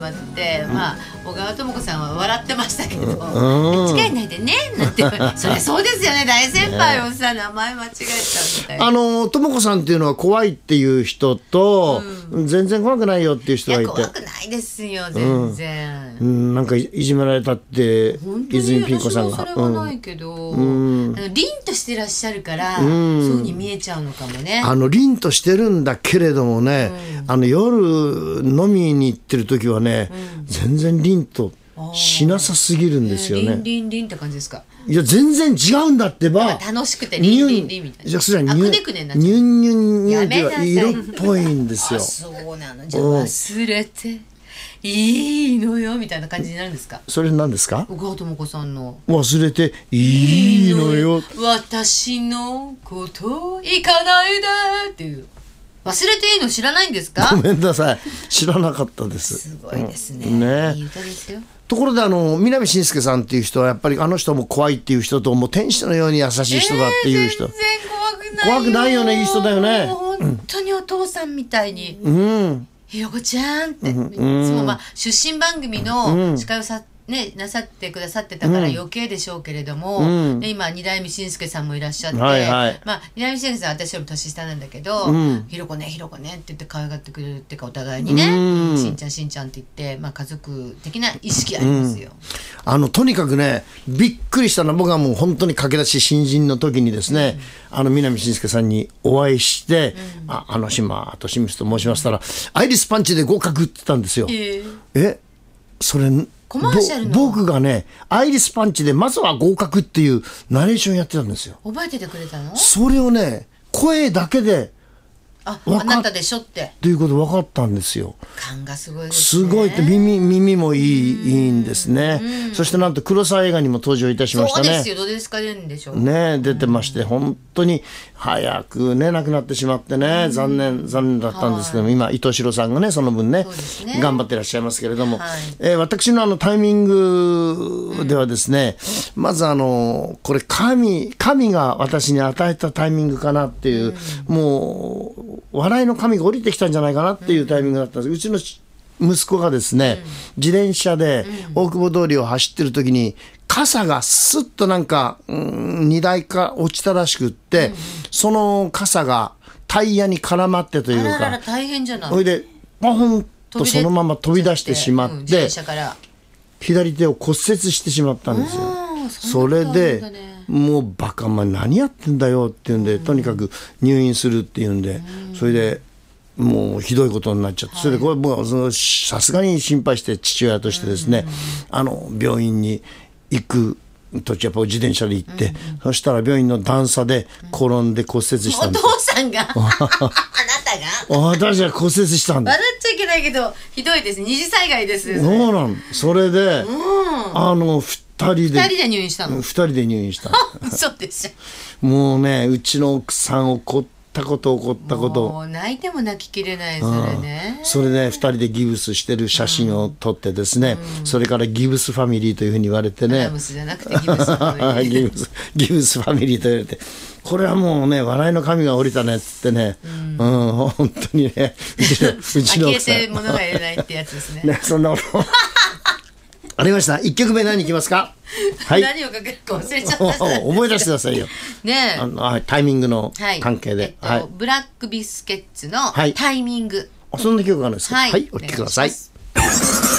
ってまあ小川智子さんは笑ってましたけど、間違えないでねなんてそりゃそうですよね、大先輩をさ、名前間違えたみたいな。 智子さんっていうのは怖いっていう人と、全然怖くないよっていう人がいて、 怖くないですよ全然、 なんかいじめられたって泉ピン子さんが。 私はそれはないけど、凛としてらっしゃるから、そういう風に見えちゃうのかもね。 凛としてるんだけれどもね、夜飲みに行ってる時はね、全然凛としなさすぎるんですよね。 凛って感じですか。 いや全然違うんだってば。 楽しくて凛みたいな。 じゃあそれはニュンニュンっては色っぽいんですよ。 そうなの。じゃあ忘れていいのよみたいな感じになるんですか。 それ何ですか。 小川智子さんの忘れていいのよ、 私のこと行かないでっていう。忘れていいの知らないんですか。 ごめんなさい、知らなかったです。 すごいですね、いい歌ですよ。 ところで南信介さんっていう人はやっぱり人も怖いっていう人と、もう天使のように優しい人だっていう人、 全然怖くないよね。いい人だよね。 本当にお父さんみたいに、ひよこちゃんって、いつも出身番組の司会をなさってくださってたから余計でしょうけれども、で今二代目信介さんもいらっしゃって、二代目信介さんは私よりも年下なんだけど、ひろこねって言って可愛がってくれるっていうか、お互いにね、しんちゃんって言って、家族的な意識ありますよ。 とにかくね、びっくりしたのは、僕はもう本当に駆け出し新人の時にですね、南信介さんにお会いして、島と清水と申しましたら、アイリスパンチで合格って言ったんですよ。それコマーシャルの僕がね、アイリスパンチでまずは合格っていうナレーションやってたんですよ。 覚えててくれたの。 それをね、声だけであなたでしょっていうこと分かったんですよ。 勘がすごいですね。 すごいって、耳もいいんですね。そしてなんと黒沢映画にも登場いたしましたね。 そうですよ。どうですか出るんでしょうね、出てまして、本当に早くね亡くなってしまってね、残念だったんですけども、今伊藤四郎さんがねその分ね頑張ってらっしゃいますけれども、私のタイミングではですね、まずこれ神が私に与えたタイミングかなっていう、もう笑いの神が降りてきたんじゃないかなっていうタイミングだったんです。うちの息子がですね、自転車で大久保通りを走ってる時に傘がスッとなんか、荷台か落ちたらしくって、その傘がタイヤに絡まってというか、 あら大変じゃない。 それでポンとそのまま飛び出してしまって、 自転車から左手を骨折してしまったんですよ。それでもうバカ何やってんだよっていうんで、とにかく入院するっていうんで、それでもうひどいことになっちゃって、それでこれもうさすがに心配して父親としてですね、病院に行く途中やっぱ自転車で行って、そしたら病院の段差で転んで骨折したんです。 お父さんがあなたが私は骨折したんです。 笑っちゃいけないけどひどいです。二次災害ですよね。 そうなん。それで、二人で入院したの。 二人で入院したの。 嘘でしょ。もうね、うちの奥さん怒ったこと。 もう泣いても泣ききれない。それね。 それで二人でギブスしてる写真を撮ってですね、それからギブスファミリーというふうに言われてね。 ラムスじゃなくてギブスファミリー。 ギブスファミリーと言われて。これはもうね、笑いの神が降りたねっつってね、本当にね、うちの奥さん。 呆れて物が言えないってやつですね。 ね、そんなことありました。1曲目何いきますか。はい、 何をかけるか忘れちゃった。 覚え出してくださいよ。 ねえ、 タイミングの関係で、 ブラックビスケッツのタイミング。 そんな曲があるんですか。はい、お聴きください。